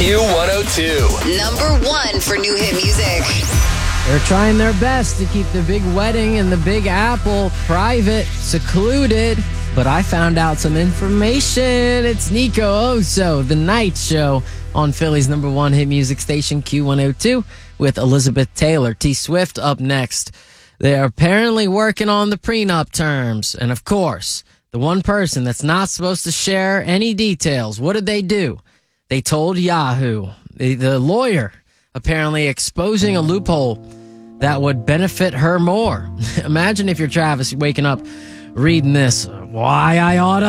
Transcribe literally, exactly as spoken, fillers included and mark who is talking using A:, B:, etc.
A: Q one oh two.
B: Number one for new hit music.
C: They're trying their best to keep the big wedding in the Big Apple private, secluded. But I found out some information. It's Nico Oso, The Night Show, on Philly's number one hit music station, Q one oh two, with Elizabeth Taylor. T Swift up next. They're apparently working on the prenup terms. And of course, the one person that's not supposed to share any details, what did they do? They told Yahoo. The, the lawyer apparently exposing a loophole that would benefit her more. Imagine if you're Travis waking up reading this. Why I oughta